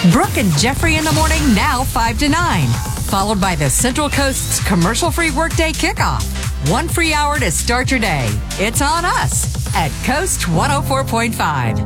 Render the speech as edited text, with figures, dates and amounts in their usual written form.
Brooke and Jeffrey in the morning, now 5 to 9. Followed by the Central Coast's commercial-free workday kickoff. 1 free hour to start your day. It's on us at Coast 104.5.